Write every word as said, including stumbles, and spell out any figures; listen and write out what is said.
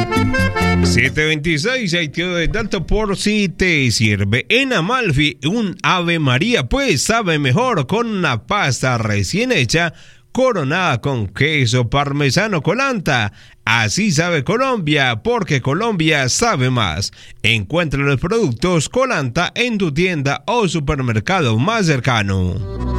siete veintiséis, ahí te doy dato por si te sirve. En Amalfi, un Ave María, pues sabe mejor con una pasta recién hecha, coronada con queso parmesano Colanta. Así sabe Colombia, porque Colombia sabe más. Encuentra los productos Colanta en tu tienda o supermercado más cercano.